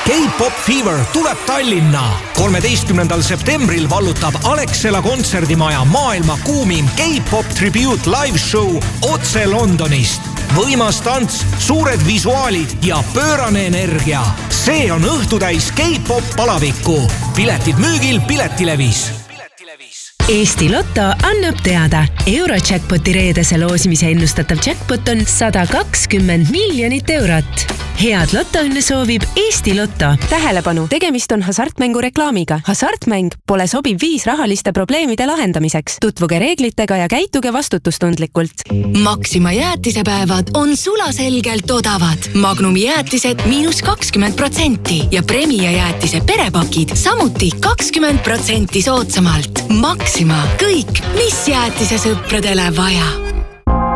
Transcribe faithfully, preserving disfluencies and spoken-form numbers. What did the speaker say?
K-pop Fever tuleb Tallinna. kolmeteistkümnendal septembril vallutab Alexela kontserdimaja maailma kuumim K-pop tribute live show otse Londonist. Võimas tants, suured visuaalid ja pöörane energia. See on õhtutäis K-pop palavikku. Piletid müügil Piletilevis. Eesti Lotto annab teada. Eurojackpoti reedese loosimise ennustatav jackpot on sada kakskümmend miljonit eurot. Head lotoõnne soovib Eesti Lotto. Tähelepanu, tegemist on hasartmängu reklaamiga. Hasartmäng pole sobiv viis rahaliste probleemide lahendamiseks. Tutvuge reeglitega ja käituge vastutustundlikult. Maxima jäätisepäevad on sulaselgelt odavad. Magnumi jäätised miinus kakskümmend protsenti ja Premia jäätise perepakid samuti kakskümmend protsenti soodsamalt. Maxima, kõik, mis jäätise sõpradele vaja.